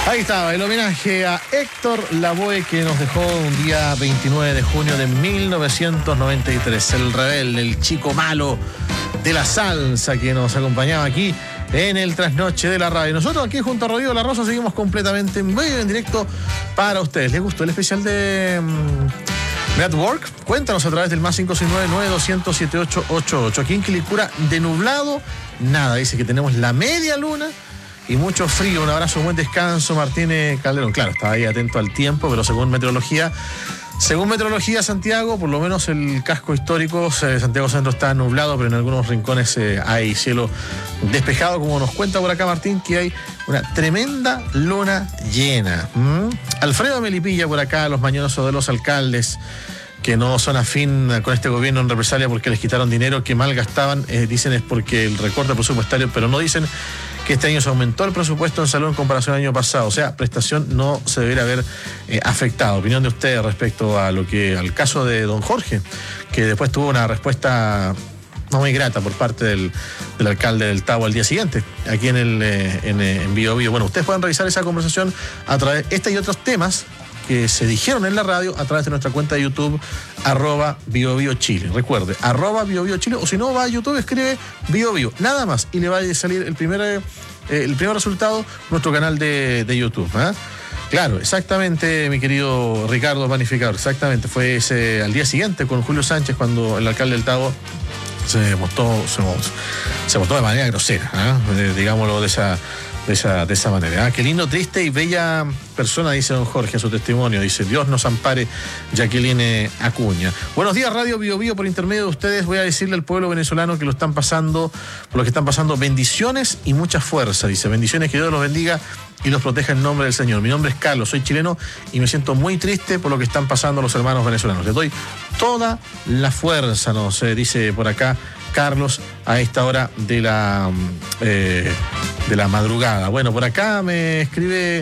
Ahí estaba el homenaje a Héctor Lavoe, que nos dejó un día 29 de junio de 1993. El rebelde, el chico malo de la salsa que nos acompañaba aquí en el trasnoche de la radio. Nosotros aquí junto a Rodrigo La Rosa seguimos completamente en vivo, en directo para ustedes. ¿Les gustó el especial de Network? Cuéntanos a través del más 569-900-7888. Aquí en Quilicura, de nublado, nada. Dice que tenemos la media luna y mucho frío. Un abrazo, buen descanso, Martínez Calderón. Claro, estaba ahí atento al tiempo, pero según meteorología, Santiago, por lo menos el casco histórico, Santiago Centro está nublado, pero en algunos rincones hay cielo despejado, como nos cuenta por acá Martín, que hay una tremenda luna llena. Alfredo Melipilla por acá, los mañosos de los alcaldes que no son afín con este gobierno en represalia porque les quitaron dinero que mal gastaban, dicen es porque el recorte presupuestario, pero no dicen que este año se aumentó el presupuesto en salud en comparación al año pasado. O sea, prestación no se debería haber afectado. Opinión de ustedes respecto a al caso de don Jorge, que después tuvo una respuesta no muy grata por parte del alcalde del Tabo al día siguiente, aquí en Bio Bio. Bueno, ustedes pueden revisar esa conversación a través de este y otros temas que se dijeron en la radio a través de nuestra cuenta de YouTube, @BioBioChile. Recuerde, @BioBioChile, o si no va a YouTube, escribe BioBio, nada más, y le va a salir el primer resultado, nuestro canal de YouTube. Claro, exactamente, mi querido Ricardo Panificador, exactamente, fue al día siguiente con Julio Sánchez, cuando el alcalde del Tabo se mostró de manera grosera, digámoslo de esa manera. Qué lindo, triste y bella persona, dice don Jorge en su testimonio. Dice, Dios nos ampare, Jacqueline Acuña. Buenos días, Radio Bio Bio. Por intermedio de ustedes voy a decirle al pueblo venezolano por lo que están pasando, bendiciones y mucha fuerza. Dice, bendiciones, que Dios los bendiga y los proteja en nombre del Señor. Mi nombre es Carlos, soy chileno y me siento muy triste por lo que están pasando los hermanos venezolanos. Les doy toda la fuerza, nos dice por acá Carlos, a esta hora de la madrugada. Bueno, por acá me escribe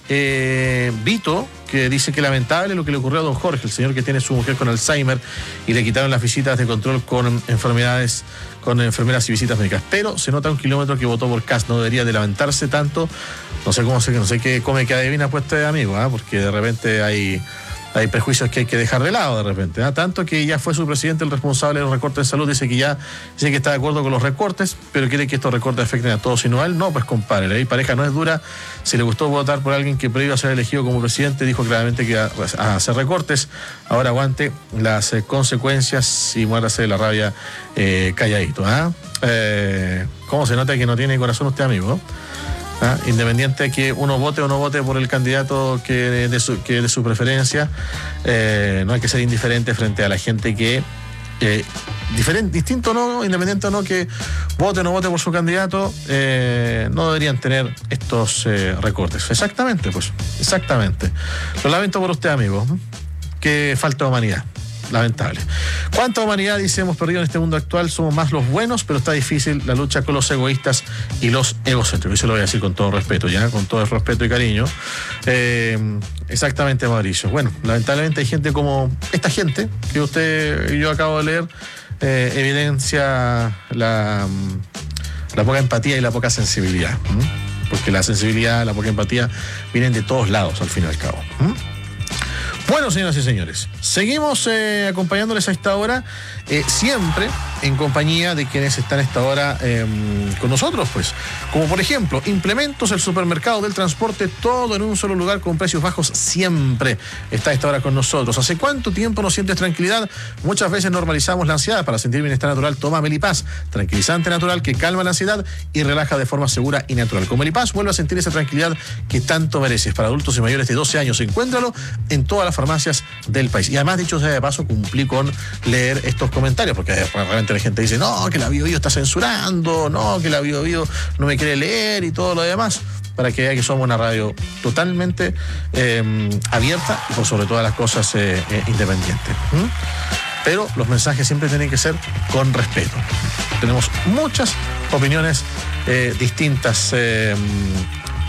Vito, que dice que lamentable lo que le ocurrió a don Jorge, el señor que tiene su mujer con Alzheimer y le quitaron las visitas de control con enfermeras y visitas médicas. Pero se nota 1 kilómetro que votó por Kast, no debería de lamentarse tanto. No sé qué come que adivina pues este amigo, porque de repente hay prejuicios que hay que dejar de lado de repente. Tanto que ya fue su presidente el responsable de los recortes de salud, dice que está de acuerdo con los recortes, pero quiere que estos recortes afecten a todos y no a él. No, pues compadre, la ley pareja no es dura. Si le gustó votar por alguien que previo a ser elegido como presidente dijo claramente que iba a hacer recortes, ahora aguante las consecuencias y muérase de la rabia calladito. ¿Cómo se nota que no tiene corazón usted, amigo? Independiente que uno vote o no vote por el candidato que de su preferencia, no hay que ser indiferente frente a la gente que distinto no, independiente o no, que vote o no vote por su candidato, no deberían tener estos recortes. Exactamente. Lo lamento por usted, amigo. Qué falta de humanidad. Lamentable. ¿Cuánta humanidad, dice, hemos perdido en este mundo actual? Somos más los buenos, pero está difícil la lucha con los egoístas y los egocéntricos. Eso lo voy a decir con todo respeto, con todo el respeto y cariño. Exactamente, Mauricio. Bueno, lamentablemente hay gente como esta gente que usted y yo acabo de leer, evidencia la poca empatía y la poca sensibilidad. Porque la sensibilidad, la poca empatía vienen de todos lados, al fin y al cabo. Bueno, señoras y señores, seguimos acompañándoles a esta hora, siempre en compañía de quienes están a esta hora con nosotros, pues. Como por ejemplo, Implementos, el supermercado del transporte, todo en un solo lugar con precios bajos, siempre está a esta hora con nosotros. ¿Hace cuánto tiempo no sientes tranquilidad? Muchas veces normalizamos la ansiedad. Para sentir bienestar natural, toma Melipaz, tranquilizante natural que calma la ansiedad y relaja de forma segura y natural. Con Melipaz vuelve a sentir esa tranquilidad que tanto mereces. Para adultos y mayores de 12 años, encuéntralo en todas las farmacias del país. Y además, dicho sea de paso, cumplí con leer estos comentarios, porque realmente la gente dice, no, que la Bio Bio está censurando, no, que la Bio Bio no me quiere leer y todo lo demás, para que vea que somos una radio totalmente abierta y por sobre todas las cosas independiente. Pero los mensajes siempre tienen que ser con respeto. Tenemos muchas opiniones distintas